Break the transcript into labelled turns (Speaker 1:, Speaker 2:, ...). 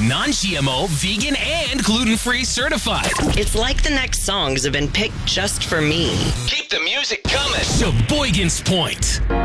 Speaker 1: Non-GMO, vegan, and gluten-free certified.
Speaker 2: It's like the next songs have been picked just for me.
Speaker 1: Keep the music coming. Sheboygan's Point.